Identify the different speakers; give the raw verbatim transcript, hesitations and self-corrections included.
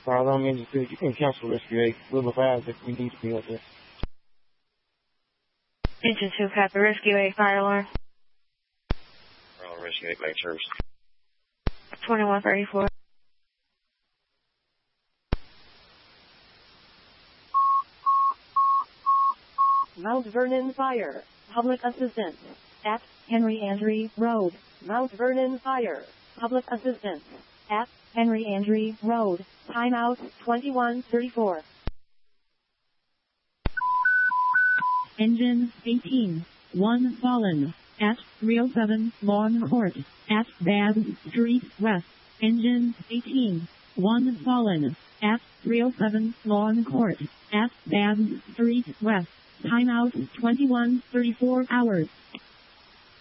Speaker 1: far as I'm interested, you can cancel Rescue eight. We'll advise if we need to be up there.
Speaker 2: Engine two, copy. Rescue eight, fire alarm.
Speaker 3: Roll Rescue eight, make service.
Speaker 2: twenty-one thirty-four.
Speaker 4: Mount Vernon Fire. Public assistance. At Henry Andre Road. Mount Vernon Fire. Public assistance. At Henry Andre Road. Timeout twenty-one thirty-four.
Speaker 5: Engine eighteen. One fallen. At three oh seven Lawn Court. At Bath Street West. Engine eighteen. One fallen. At three oh seven Lawn Court. At Bath Street West. Timeout twenty-one thirty-four hours.